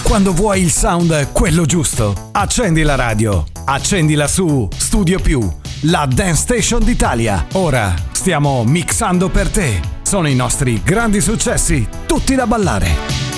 Quando vuoi il sound quello giusto, accendi la radio, accendila su Studio Più, la dance station d'Italia. Ora stiamo mixando per te. Sono i nostri grandi successi, tutti da ballare.